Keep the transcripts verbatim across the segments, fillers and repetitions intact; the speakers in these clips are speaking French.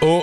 Oh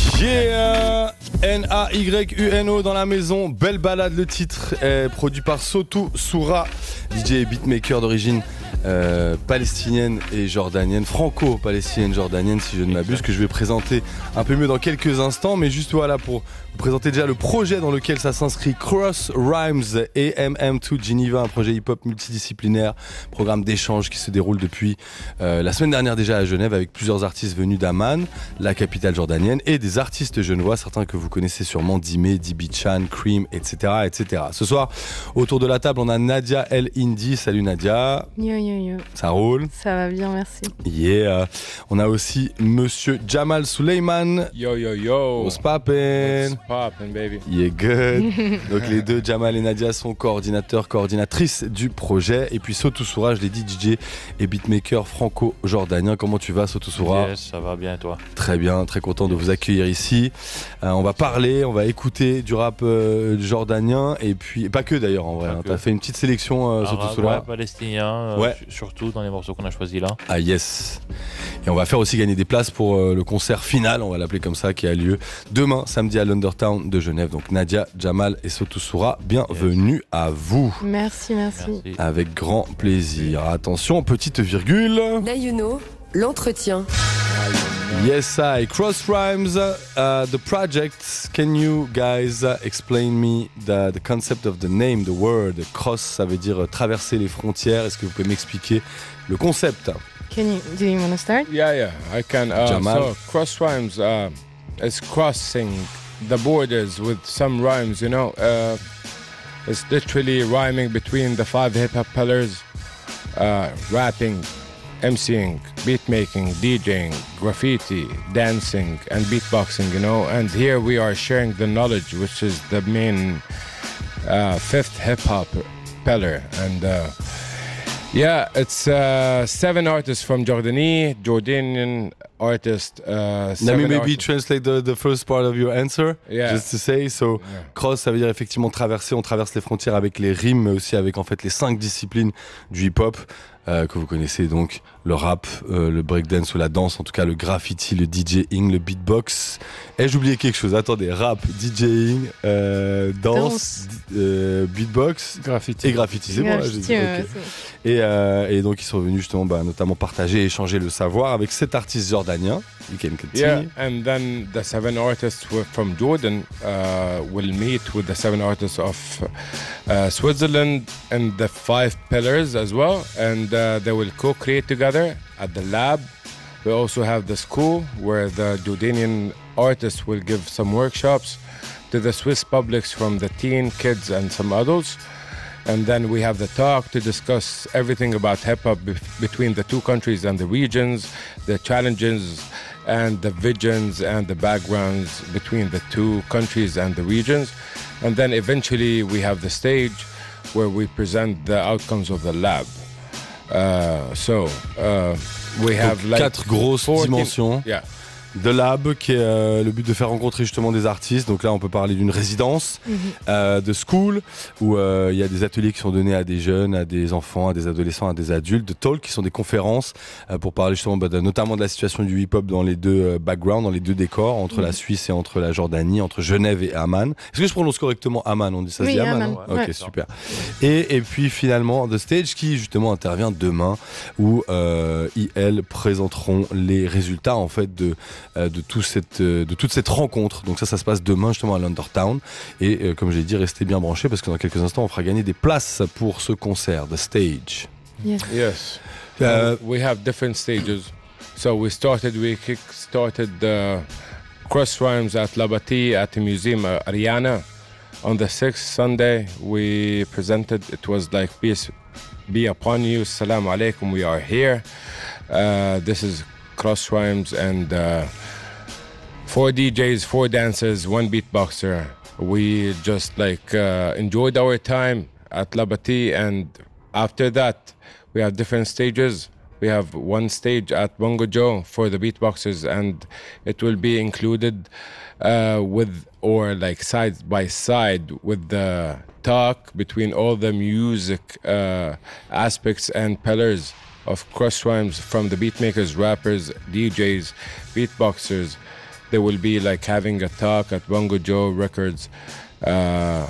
yeah, N A Y U N O dans la maison, belle balade, le titre est produit par Sotou Soura, D J et beatmaker d'origine euh, palestinienne et jordanienne, franco-palestinienne jordanienne si je ne m'abuse, que je vais présenter un peu mieux dans quelques instants, mais juste voilà pour vous présenter déjà le projet dans lequel ça s'inscrit, Cross Rhymes et M M deux Geneva, un projet hip-hop multidisciplinaire, programme d'échange qui se déroule depuis euh, la semaine dernière déjà à Genève avec plusieurs artistes venus d'Amman, la capitale jordanienne, et des artistes genevois, certains que vous connaissez sûrement, Dime, Dibichan, Cream, et cetera, et cetera. Ce soir, autour de la table, on a Nadia El Hindi. Salut Nadia. Yo yo yo. Ça roule? Ça va bien, merci. Yeah. On a aussi Monsieur Jamal Suleiman. Yo yo yo. What's poppin'? What's poppin', baby? Yeah, good. Donc les deux, Jamal et Nadia, sont coordinateurs, coordinatrices du projet. Et puis Sotou Soura, je l'ai dit, D J et beatmaker franco-jordanien. Comment tu vas, Sotou Soura? Yes, ça va bien et toi? Très bien, très content de vous accueillir ici. Euh, on va parler, on va écouter du rap euh, jordanien et puis pas que d'ailleurs en vrai. Hein, t'as fait une petite sélection euh, Sotou Soura. Ouais, palestinien, euh, ouais. Surtout dans les morceaux qu'on a choisis là. Ah yes. Et on va faire aussi gagner des places pour euh, le concert final, on va l'appeler comme ça, qui a lieu demain samedi à l'Undertown de Genève. Donc Nadia, Jamal et Sotou Soura, bienvenue yes. à vous. Merci, merci, merci. Avec grand plaisir. Attention, petite virgule. Now you know, l'entretien. Yes, I. Cross Rhymes, uh, the project. Can you guys uh, explain me the, the concept of the name, the word? Cross, ça veut dire euh, traverser les frontières. Est-ce que vous pouvez m'expliquer le concept? Can you, do you want to start? Yeah, yeah, I can. Uh, Jamal. So, Cross Rhymes uh, is crossing the borders with some rhymes, you know. Uh, it's literally rhyming between the five hip-hop pillars, uh, rapping, MCing, beatmaking, DJing, graffiti, dancing, and beatboxing, you know. And here we are sharing the knowledge, which is the main uh, fifth hip-hop pillar. And uh, yeah, it's uh, seven artists from Jordanie, Jordanian artist. Uh, Let me maybe artists. translate the, the first part of your answer, yeah. just to say. So, yeah. Cross, ça veut dire effectivement traverser. On traverse les frontières avec les rimes, mais aussi avec en fait les cinq disciplines du hip-hop. Euh, que vous connaissez donc, le rap, euh, le breakdance ou la danse, en tout cas le graffiti, le DJing, le beatbox. Et j'ai oublié quelque chose, attendez, rap, DJing, euh, danse, danse. Euh, beatbox graffiti. et graffiti, c'est bon là, j'ai dit, euh, okay. et, euh, et donc ils sont venus justement bah, notamment partager et échanger le savoir avec cet artiste jordanien. You can continue. Yeah, and then the seven artists were from Jordan uh, will meet with the seven artists of uh, Switzerland and the five pillars as well, and uh, they will co-create together at the lab. We also have the school where the Jordanian artists will give some workshops to the Swiss publics from the teen, kids, and some adults. And then we have the talk to discuss everything about hip-hop be- between the two countries and the regions, the challenges and the visions and the backgrounds between the two countries and the regions. And then eventually we have the stage where we present the outcomes of the lab. Uh, so uh, we have Donc, like quatre grosses fourteen dimensions. Yeah. De Lab, qui est euh, le but de faire rencontrer justement des artistes. Donc là, on peut parler d'une résidence, Mm-hmm. euh, de school, où euh, il y a des ateliers qui sont donnés à des jeunes, à des enfants, à des adolescents, à des adultes, de talk, qui sont des conférences euh, pour parler justement bah, de, notamment de la situation du hip-hop dans les deux euh, backgrounds, dans les deux décors, entre mm-hmm. la Suisse et entre la Jordanie, entre Genève et Amman. Est-ce que je prononce correctement Amman? On dit ça, oui, se dit Amman, Amman. hein Ouais. Ok, super. Et, et puis finalement, The Stage, qui justement intervient demain, où euh, I L présenteront les résultats en fait de, euh, de tout cette de toute cette rencontre. Donc ça, ça se passe demain justement à l'Undertown. Et euh, comme j'ai dit, restez bien branchés parce que dans quelques instants, on fera gagner des places pour ce concert, The Stage. Yes. Yes. Uh, Uh, we have different stages. So we started, we kick started the Cross Rhymes at Labati at the Museum uh, Ariana. On the sixth Sunday, we presented, it was like, peace be upon you, Assalamu alaikum, we are here. Uh, this is Cross Rhymes and uh, four D Js, four dancers, one beatboxer. We just like uh, enjoyed our time at Labati, and after that, we have different stages. We have one stage at Bongo Joe for the beatboxers, and it will be included uh, with or like side by side with the talk between all the music uh, aspects and pillars of Cross Rhymes from the beatmakers, rappers, D Js, beatboxers, they will be like having a talk at Bongo Joe Records uh,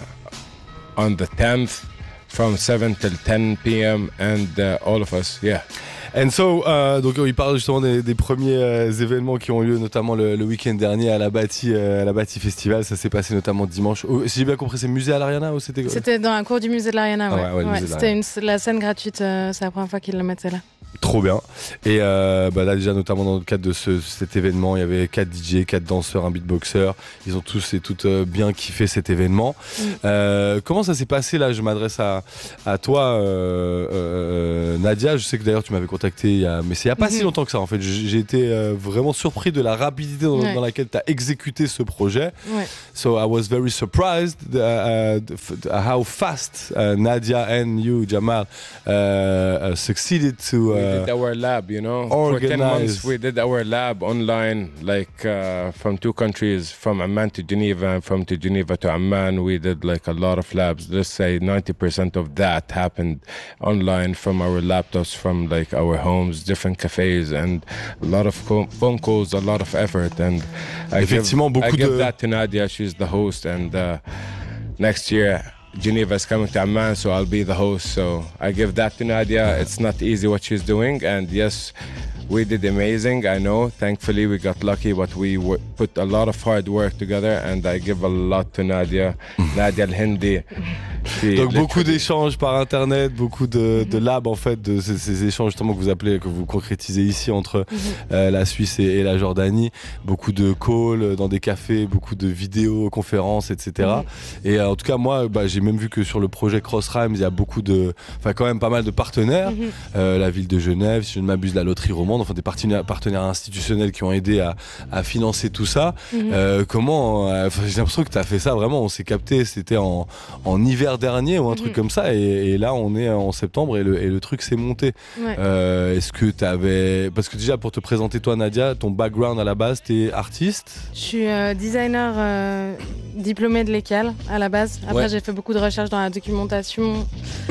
on the tenth from seven till ten p.m. and uh, all of us, yeah. And so, euh, donc il parle justement des, des premiers euh, événements qui ont eu lieu, notamment le, le week-end dernier à la Bâtie, euh, à la Bâtie Festival. Ça s'est passé notamment dimanche. Oh, si j'ai bien compris, c'est musée à l'Ariana ou c'était C'était dans la cour du musée de l'Ariana, ouais. Ah ouais, ouais, le musée de C'était une, la scène gratuite, euh, c'est la première fois qu'ils le mettaient là. Trop bien. Et euh, bah là déjà notamment dans le cadre de ce, cet événement, il y avait quatre D J, quatre danseurs, un beatboxer. Ils ont tous et toutes euh, bien kiffé cet événement. Mm. Euh, comment ça s'est passé là? Je m'adresse à, à toi, euh, euh, Nadia. Je sais que d'ailleurs tu m'avais contacté, il y a, mais c'est il n'y a pas mm-hmm. si longtemps que ça en fait. J'ai été euh, vraiment surpris de la rapidité dans, ouais. dans laquelle tu as exécuté ce projet. Ouais. So I was very surprised uh, uh, how fast uh, Nadia and you, Jamal, uh, uh, succeeded to uh, we did our lab, you know. Organized. For ten months, we did our lab online, like uh, from two countries, from Amman to Geneva, and from to Geneva to Amman. We did like a lot of labs. Let's say ninety percent of that happened online from our laptops, from like our homes, different cafes, and a lot of co- phone calls, a lot of effort. And I give, I give de... that to Nadia. She's the host, and uh, next year Geneva is coming to Amman, so I'll be the host. So I give that to Nadia. It's not easy what she's doing, and yes, we did amazing. I know. Thankfully, we got lucky, but we w- put a lot of hard work together, and I give a lot to Nadia. Nadia Al-Hindi. Donc beaucoup d'échanges par internet, beaucoup de, de labs en fait, de ces, ces échanges justement que vous appelez, que vous concrétisez ici entre euh, la Suisse et, et la Jordanie, beaucoup de calls dans des cafés, beaucoup de vidéos, conférences, et cetera. Mm-hmm. Et euh, en tout cas moi, bah, j'ai même vu que sur le projet Cross Rhymes, il y a beaucoup de, enfin quand même pas mal de partenaires, mm-hmm. euh, la ville de Genève, si je ne m'abuse, la loterie romande, enfin des partenaires, partenaires institutionnels qui ont aidé à, à financer tout ça. Mm-hmm. Euh, comment, euh, j'ai l'impression que tu as fait ça vraiment, on s'est capté, c'était en, en hiver dernier ou un mmh. truc comme ça et, et là on est en septembre et le, et le truc s'est monté. Ouais. Euh, est-ce que tu avais, parce que déjà pour te présenter toi Nadia, ton background à la base, t'es artiste? Je suis euh, designer euh, diplômé de l'E C A L à la base. Après ouais. j'ai fait beaucoup de recherches dans la documentation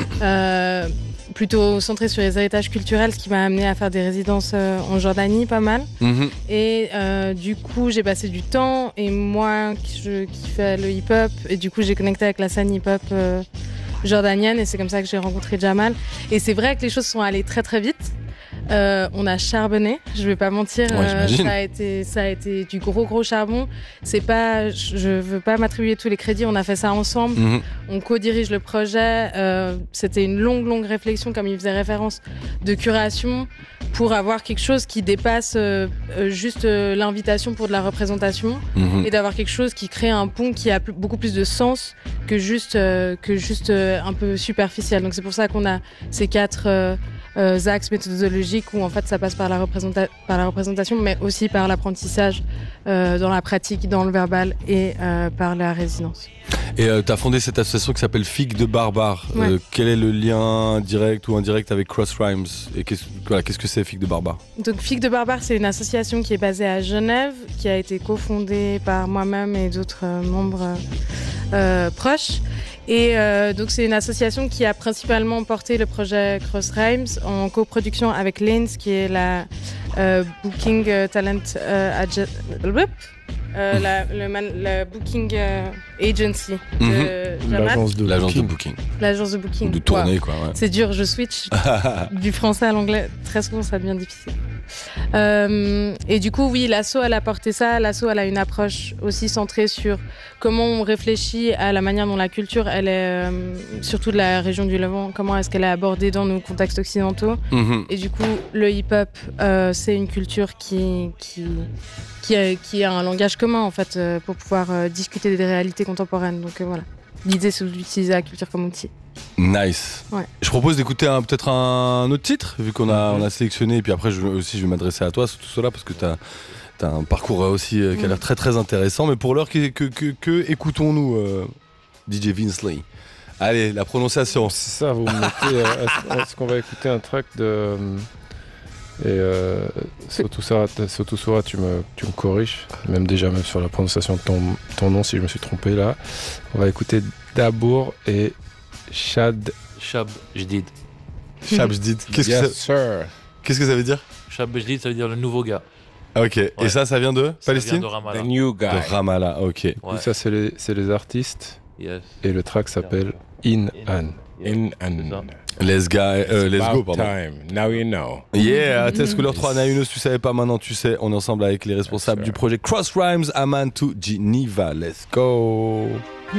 euh, plutôt centrée sur les héritages culturels, ce qui m'a amené à faire des résidences euh, en Jordanie pas mal. Mmh. Et euh, du coup j'ai passé du temps et moi qui, je, qui fais le hip-hop et du coup j'ai connecté avec la scène hip-hop euh, jordanienne et c'est comme ça que j'ai rencontré Jamal. Et c'est vrai que les choses sont allées très très vite. Euh, on a charbonné, je vais pas mentir, ouais, euh, ça a été ça a été du gros gros charbon. C'est pas, je veux pas m'attribuer tous les crédits, on a fait ça ensemble. Mm-hmm. On co-dirige le projet. Euh, c'était une longue longue réflexion, comme il faisait référence, de curation pour avoir quelque chose qui dépasse euh, juste euh, l'invitation pour de la représentation mm-hmm. et d'avoir quelque chose qui crée un pont qui a plus, beaucoup plus de sens que juste euh, que juste euh, un peu superficiel. Donc c'est pour ça qu'on a ces quatre euh, Euh, axes méthodologiques où en fait ça passe par la, représenta- par la représentation mais aussi par l'apprentissage euh, dans la pratique, dans le verbal et euh, par la résidence. Et euh, tu as fondé cette association qui s'appelle Figue de Barbare. Ouais. Euh, quel est le lien direct ou indirect avec Cross Rhymes et qu'est-ce, voilà, qu'est-ce que c'est Figue de Barbare? Donc Figue de Barbare, c'est une association qui est basée à Genève, qui a été cofondée par moi-même et d'autres euh, membres euh, proches. Et euh, donc c'est une association qui a principalement porté le projet Cross Rhymes en coproduction avec Lens, qui est la euh, Booking euh, Talent euh, Ag- euh, la, le man, la Booking euh, Agency de mmh. l'agence de l'agence de booking. L'agence de booking. De tournée wow. quoi. Ouais. C'est dur, je switch du français à l'anglais. Très souvent, ça devient difficile. Euh, et du coup, oui, l'asso, elle a porté ça. L'asso, elle a une approche aussi centrée sur comment on réfléchit à la manière dont la culture, elle est euh, surtout de la région du Levant, comment est-ce qu'elle est abordée dans nos contextes occidentaux. Mmh. Et du coup, le hip-hop, euh, c'est une culture qui, qui, qui, a, qui a un langage commun en fait, euh, pour pouvoir euh, discuter des réalités contemporaines. Donc euh, voilà, l'idée, c'est d'utiliser la culture comme outil. Nice. Ouais. Je propose d'écouter un, peut-être un autre titre, vu qu'on a, on a sélectionné, et puis après je, aussi je vais m'adresser à toi sur tout cela, parce que tu as t'as un parcours aussi euh, qui a l'air très très intéressant. Mais pour l'heure, que, que, que, que écoutons-nous, euh, D J Vince Lee? Allez, la prononciation. C'est ça, vous me mettez. Euh, est-ce qu'on va écouter un track de. Et euh, Sotusura, Sotusura, tu me, tu me corriges, même déjà même sur la prononciation de ton, ton nom si je me suis trompé là. On va écouter Dabour et Shad. Shab Jdid. Shab Jdid. Qu'est-ce, yes, que ça... sir. Qu'est-ce que ça veut dire? Shab Jdid, ça veut dire le nouveau gars. Ok, et Ouais. ça, ça vient de Ça Palestine vient de Ramallah. The new guy. De Ramallah, ok. Du coup, Ouais. ça, c'est les, c'est les artistes. Yes. Et le track s'appelle In An. In C'est and ça. Let's go, euh, let's go, about pardon. time. Now you know. Yeah, Test Couleur trois, Naïnos, tu savais pas, maintenant tu sais. On est ensemble avec les responsables Yes, du sir. projet Cross Rhymes, Aman to Geneva. Let's go.